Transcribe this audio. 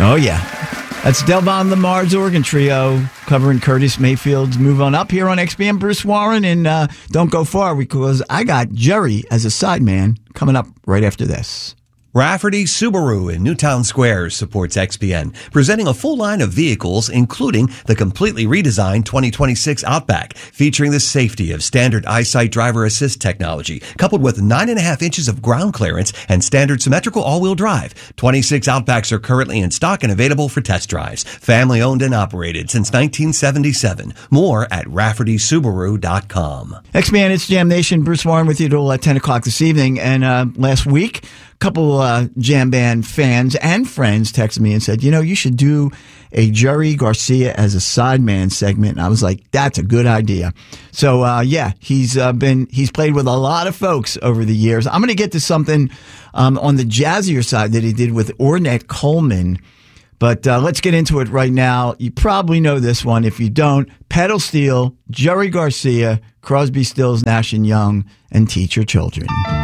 Oh, yeah. That's Delvon Lamar's Organ Trio covering Curtis Mayfield's Move On Up here on XBN. Bruce Warren, and don't go far because I got Jerry as a sideman coming up right after this. Rafferty Subaru in Newtown Square supports XPN, presenting a full line of vehicles, including the completely redesigned 2026 Outback, featuring the safety of standard EyeSight driver assist technology, coupled with 9.5 inches of ground clearance and standard symmetrical all-wheel drive. 26 Outbacks are currently in stock and available for test drives. Family owned and operated since 1977. More at RaffertySubaru.com. XBN, it's Jam Nation. Bruce Warren with you till 10 o'clock this evening. And last week, couple jam band fans and friends texted me and said, you should do a Jerry Garcia as a sideman segment. And I was like, that's a good idea. So, he's played with a lot of folks over the years. I'm going to get to something on the jazzier side that he did with Ornette Coleman. But let's get into it right now. You probably know this one. If you don't, Pedal Steel, Jerry Garcia, Crosby, Stills, Nash & Young, and Teach Your Children.